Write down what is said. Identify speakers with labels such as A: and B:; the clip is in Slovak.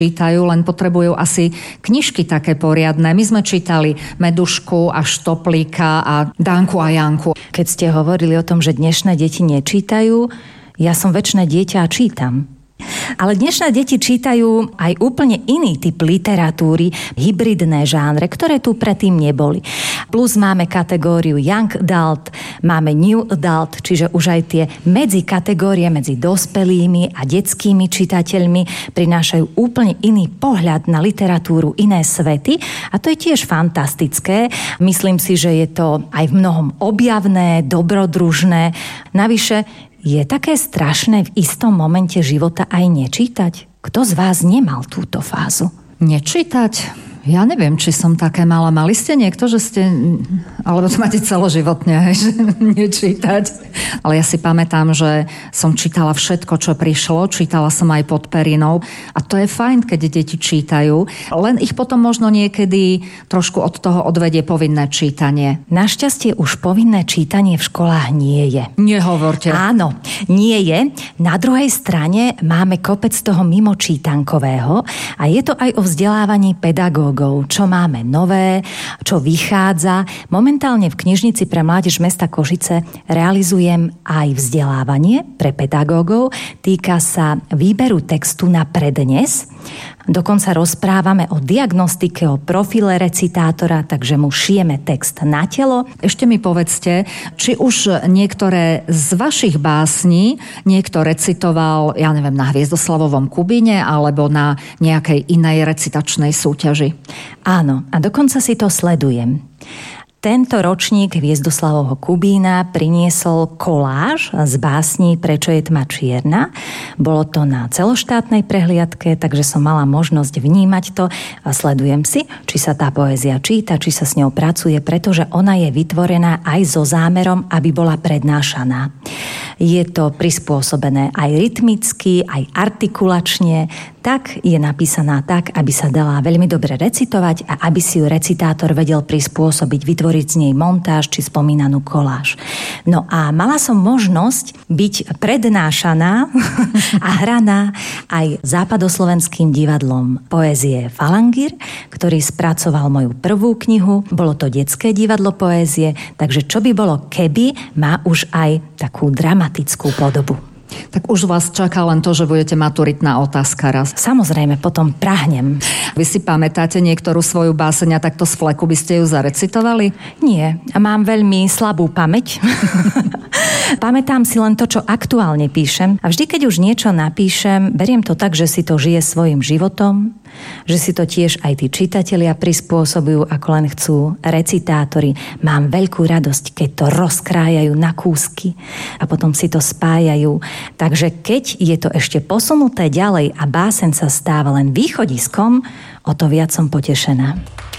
A: čítajú, len potrebujú asi knižky také poriadne. My sme čítali Medušku a Štoplíka a Danku a Janku.
B: Keď ste hovorili o tom, že dnešné deti nečítajú, ja som večné dieťa a čítam. Ale dnešné deti čítajú aj úplne iný typ literatúry, hybridné žánre, ktoré tu predtým neboli. Plus máme kategóriu Young Adult, máme New Adult, čiže už aj tie medzikategórie medzi dospelými a detskými čitateľmi prinášajú úplne iný pohľad na literatúru, iné svety a to je tiež fantastické. Myslím si, že je to aj v mnohom objavné, dobrodružné. Navyše je také strašné v istom momente života aj nečítať? Kto z vás nemal túto fázu?
A: Nečítať? Ja neviem, či som také mala. Mali ste niekto, že ste... Alebo to máte celoživotne, že nečítať. Ale ja si pamätám, že som čítala všetko, čo prišlo. Čítala som aj pod perinou. A to je fajn, keď deti čítajú. Len ich potom možno niekedy trošku od toho odvedie povinné čítanie.
B: Našťastie už povinné čítanie v školách nie je.
A: Nehovorte.
B: Áno, nie je. Na druhej strane máme kopec toho mimočítankového a je to aj o vzdelávaní pedagógov. Čo máme nové, čo vychádza. Momentálne v knižnici pre mládež mesta Košice realizujem aj vzdelávanie pre pedagógov. Týka sa výberu textu na prednes. Dokonca rozprávame o diagnostike, o profile recitátora, takže mu šijeme text na telo.
A: Ešte mi povedzte, či už niektoré z vašich básní niekto recitoval, ja neviem, na Hviezdoslavovom Kubíne alebo na nejakej inej recitačnej súťaži?
B: Áno, a dokonca si to sledujem. Tento ročník Hviezdoslavovho Kubína priniesol koláž z básní Prečo je tma čierna. Bolo to na celoštátnej prehliadke, takže som mala možnosť vnímať to a sledujem si, či sa tá poézia číta, či sa s ňou pracuje, pretože ona je vytvorená aj so zámerom, aby bola prednášaná. Je to prispôsobené aj rytmicky, aj artikulačne, tak je napísaná tak, aby sa dala veľmi dobre recitovať a aby si ju recitátor vedel prispôsobiť, vytvoriť z nej montáž či spomínanú koláž. No a mala som možnosť byť prednášaná a hraná aj Západoslovenským divadlom poézie Falangír, ktorý spracoval moju prvú knihu. Bolo to detské divadlo poézie, takže čo by bolo, keby má už aj takú dramatickú podobu.
A: Tak už vás čaká len to, že budete maturitná otázka raz.
B: Samozrejme, potom prahnem.
A: Vy si pamätáte niektorú svoju báseň a takto z fleku by ste ju zarecitovali?
B: Nie, mám veľmi slabú pamäť. Pamätám si len to, čo aktuálne píšem. A vždy, keď už niečo napíšem, beriem to tak, že si to žije svojim životom, že si to tiež aj tí čitatelia prispôsobujú, ako len chcú recitátori. Mám veľkú radosť, keď to rozkrájajú na kúsky a potom si to spájajú. Takže keď je to ešte posunuté ďalej a báseň sa stáva len východiskom, o to viac som potešená.